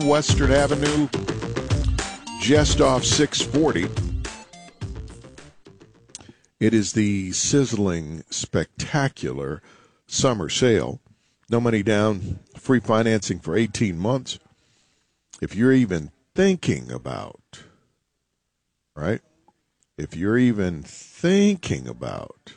Western Avenue, just off 640. It is the sizzling, spectacular summer sale. No money down, free financing for 18 months. If you're even thinking about, right? If you're even thinking about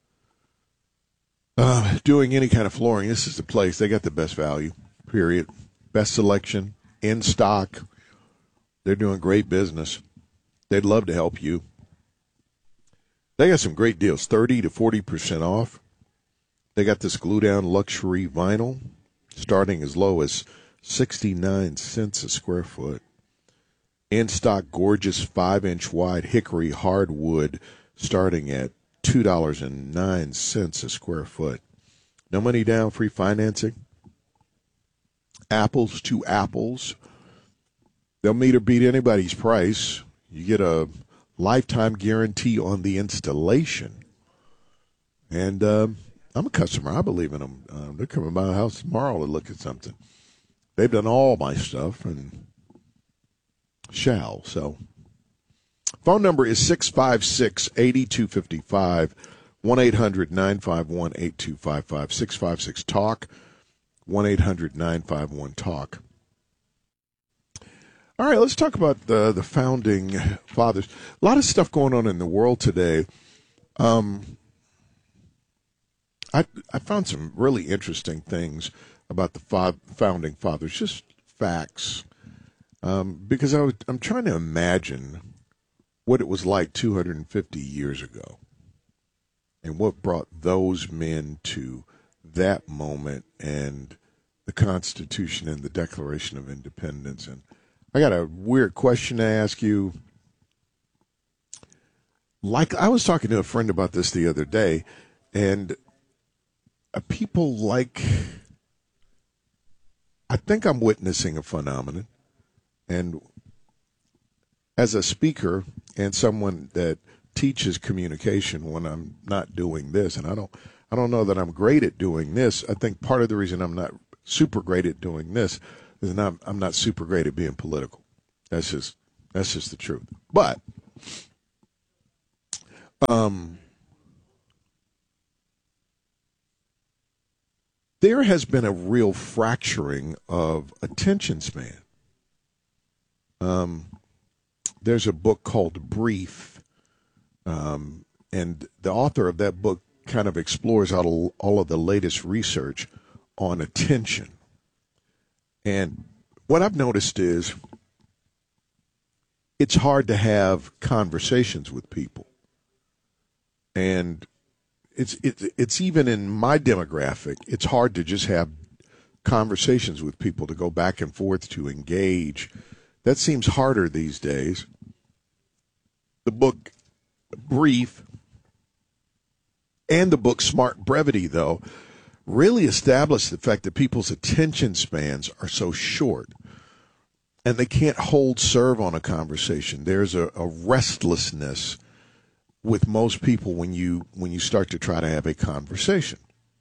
doing any kind of flooring, this is the place. They got the best value, period. Best selection, in stock. They're doing great business. They'd love to help you. They got some great deals, 30 to 40% off. They got this glue-down luxury vinyl starting as low as 69 cents a square foot. In-stock gorgeous 5-inch wide hickory hardwood starting at $2.09 a square foot. No money down, free financing. Apples to apples. They'll meet or beat anybody's price. You get a lifetime guarantee on the installation. And I'm a customer. I believe in them. They're coming by the house tomorrow to look at something. They've done all my stuff and shall. So phone number is 656-8255, 1-800-951-8255, 656-TALK, 1-800-951-TALK. All right, let's talk about the founding fathers. A lot of stuff going on in the world today. I found some really interesting things about the founding fathers, just facts, because I'm trying to imagine what it was like 250 years ago and what brought those men to that moment and the Constitution and the Declaration of Independence. And I got a weird question to ask you. Like, I was talking to a friend about this the other day, and people like, I think I'm witnessing a phenomenon, and as a speaker and someone that teaches communication when I'm not doing this, and I don't know that I'm great at doing this. I think part of the reason I'm not super great at doing this is I'm not super great at being political. That's just the truth. But there has been a real fracturing of attention span. There's a book called Brief, and the author of that book kind of explores all of the latest research on attention. And what I've noticed is it's hard to have conversations with people. And it's even in my demographic, it's hard to just have conversations with people, to go back and forth, to engage. That seems harder these days. The book Brief and the book Smart Brevity, though, really establish the fact that people's attention spans are so short and they can't hold serve on a conversation. There's a restlessness with most people when you start to try to have a conversation.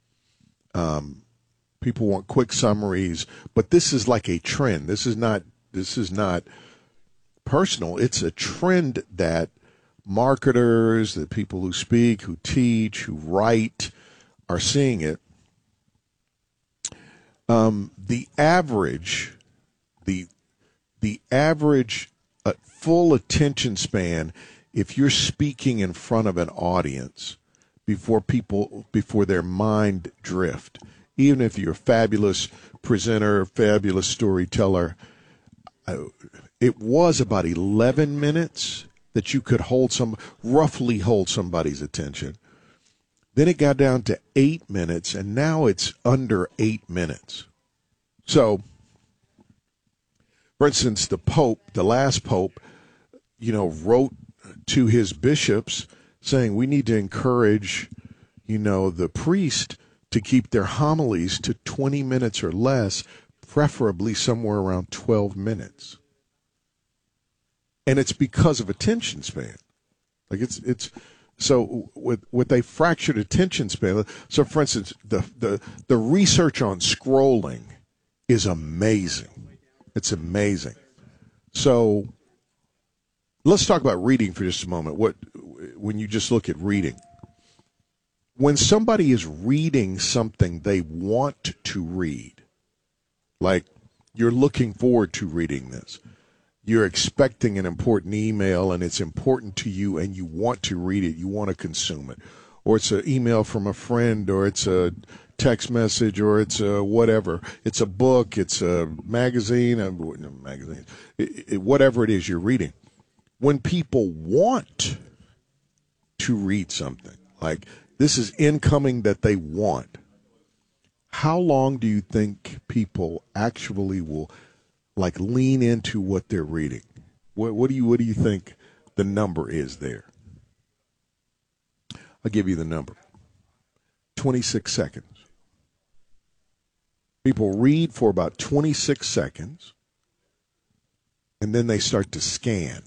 People want quick summaries, but this is like a trend. This is not personal. It's a trend that marketers, the people who speak, who teach, who write are seeing it. The average full attention span, if you're speaking in front of an audience before their mind drift, even if you're a fabulous presenter, fabulous storyteller, it was about 11 minutes that you could roughly hold somebody's attention. Then it got down to 8 minutes, and now it's under 8 minutes. So, for instance, the last pope, wrote to his bishops saying we need to encourage, the priest to keep their homilies to 20 minutes or less, preferably somewhere around 12 minutes. And it's because of attention span. Like it's so with a fractured attention span. So, for instance, the research on scrolling is amazing. It's amazing. So let's talk about reading for just a moment. When you just look at reading, when somebody is reading something they want to read, like you're looking forward to reading this, you're expecting an important email and it's important to you and you want to read it, you want to consume it, or it's an email from a friend, or it's a text message, or it's a whatever, it's a book, it's a magazine, whatever it is you're reading. When people want to read something, like this is incoming that they want, how long do you think people actually will like lean into what they're reading? What do you think the number is there? I'll give you the number. 26 seconds. People read for about 26 seconds, and then they start to scan.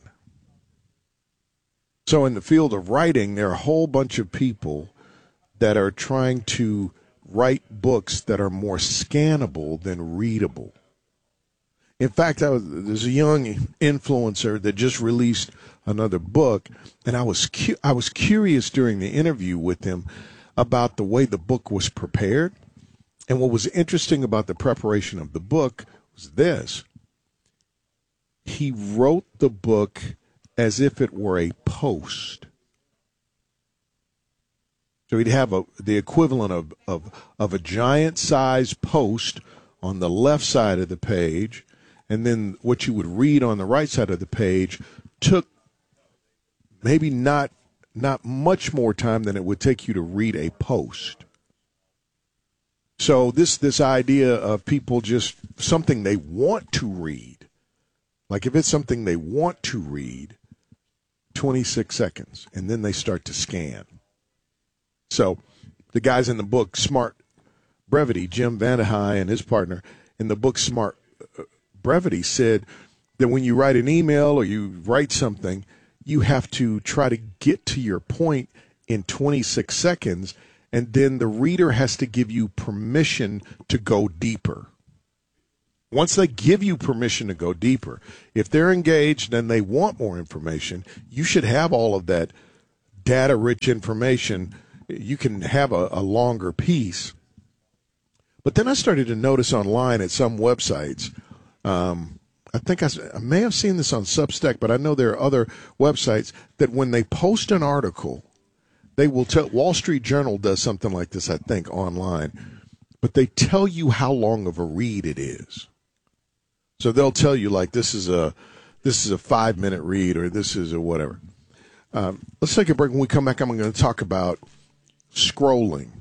So in the field of writing, there are a whole bunch of people that are trying to write books that are more scannable than readable. In fact, there's a young influencer that just released another book, and I was curious during the interview with him about the way the book was prepared. And what was interesting about the preparation of the book was this. He wrote the book as if it were a post. So he'd have the equivalent of a giant-sized post on the left side of the page, and then what you would read on the right side of the page took maybe not much more time than it would take you to read a post. So this idea of people just something they want to read, like if it's something they want to read, 26 seconds, and then they start to scan. So the guys in the book Smart Brevity, Jim Vandehei and his partner in the book Smart Brevity said that when you write an email or you write something, you have to try to get to your point in 26 seconds, and then the reader has to give you permission to go deeper. Once they give you permission to go deeper, if they're engaged and they want more information, you should have all of that data-rich information. You can have a longer piece. But then I started to notice online at some websites, I think I may have seen this on Substack, but I know there are other websites that when they post an article, they will tell. Wall Street Journal does something like this, I think, online, but they tell you how long of a read it is. So they'll tell you like this is a 5-minute read, or this is a whatever. Let's take a break. When we come back, I'm going to talk about scrolling.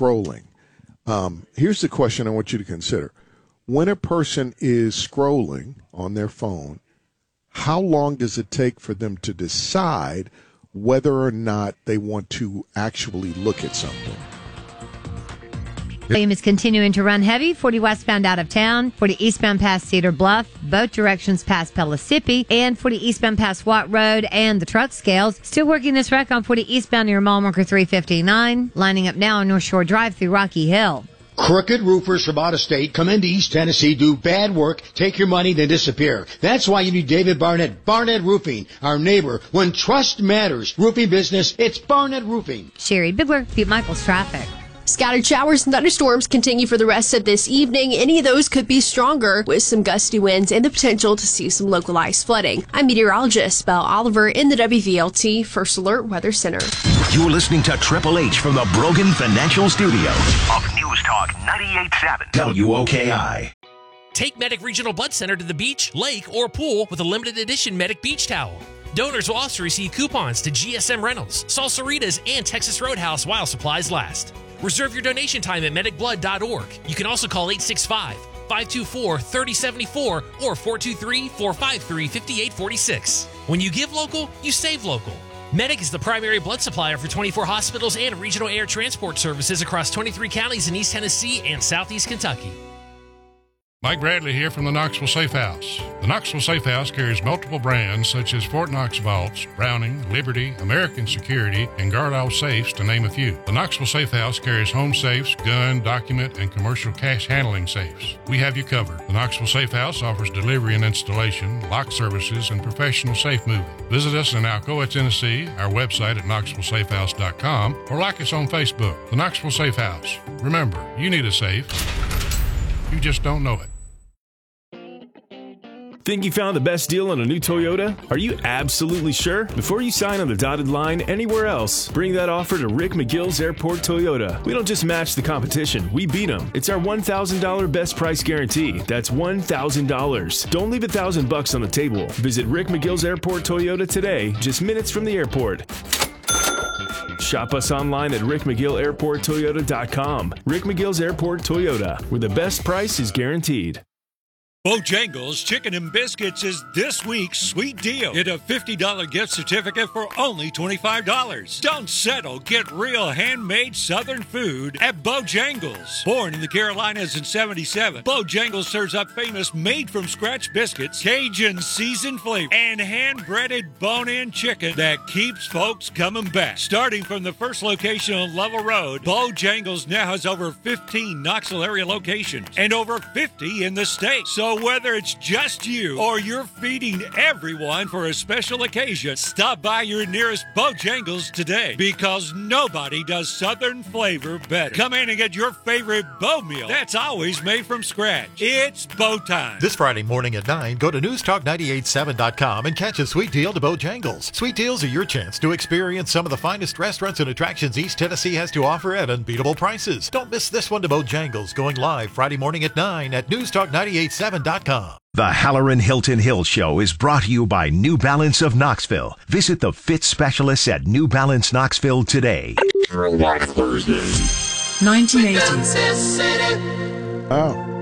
Here's the question I want you to consider. When a person is scrolling on their phone, how long does it take for them to decide whether or not they want to actually look at something? Volume is continuing to run heavy. 40 westbound out of town, 40 eastbound past Cedar Bluff, both directions past Pellissippi, and 40 eastbound past Watt Road and the truck scales. Still working this wreck on 40 eastbound near mile marker 359, lining up now on North Shore Drive through Rocky Hill. Crooked roofers from out of state come into East Tennessee, do bad work, take your money, then disappear. That's why you need David Barnett. Barnett Roofing, our neighbor. When trust matters, roofing business, it's Barnett Roofing. Sherry Bigler, Butte Michaels Traffic. Scattered showers and thunderstorms continue for the rest of this evening. Any of those could be stronger with some gusty winds and the potential to see some localized flooding. I'm meteorologist Belle Oliver in the WVLT First Alert Weather Center. You're listening to Triple H from the Brogan Financial Studios of News Talk 98.7 WOKI. Take Medic Regional Blood Center to the beach, lake, or pool with a limited edition Medic Beach Towel. Donors will also receive coupons to GSM Rentals, Salsaritas, and Texas Roadhouse while supplies last. Reserve your donation time at medicblood.org. You can also call 865-524-3074 or 423-453-5846. When you give local, you save local. Medic is the primary blood supplier for 24 hospitals and regional air transport services across 23 counties in East Tennessee and Southeast Kentucky. Mike Bradley here from the Knoxville Safe House. The Knoxville Safe House carries multiple brands such as Fort Knox Vaults, Browning, Liberty, American Security, and Guardall Safes, to name a few. The Knoxville Safe House carries home safes, gun, document, and commercial cash handling safes. We have you covered. The Knoxville Safe House offers delivery and installation, lock services, and professional safe moving. Visit us in Alcoa, Tennessee, our website at knoxvillesafehouse.com, or like us on Facebook. The Knoxville Safe House. Remember, you need a safe. You just don't know it. Think you found the best deal on a new Toyota? Are you absolutely sure? Before you sign on the dotted line anywhere else, bring that offer to Rick McGill's Airport Toyota. We don't just match the competition, we beat them. It's our $1,000 best price guarantee. That's $1,000. Don't leave $1,000 on the table. Visit Rick McGill's Airport Toyota today, just minutes from the airport. Shop us online at rickmcgillairporttoyota.com. Rick McGill's Airport Toyota, where the best price is guaranteed. Bojangles Chicken and Biscuits is this week's sweet deal. Get a $50 gift certificate for only $25. Don't settle. Get real handmade Southern food at Bojangles. Born in the Carolinas in '77, Bojangles serves up famous made-from-scratch biscuits, Cajun seasoned flavor, and hand-breaded bone-in chicken that keeps folks coming back. Starting from the first location on Lovell Road, Bojangles now has over 15 Knoxville area locations and over 50 in the state. So whether it's just you or you're feeding everyone for a special occasion, stop by your nearest Bojangles today, because nobody does Southern flavor better. Come in and get your favorite Bo meal that's always made from scratch. It's Bo time. This Friday morning at 9, go to newstalk987.com and catch a sweet deal to Bojangles. Sweet deals are your chance to experience some of the finest restaurants and attractions East Tennessee has to offer at unbeatable prices. Don't miss this one to Bojangles, going live Friday morning at 9 at newstalk987.com. The Halloran Hilton Hill Show is brought to you by New Balance of Knoxville. Visit the fit specialists at New Balance Knoxville today. Throwback Thursday. 1980s. Oh.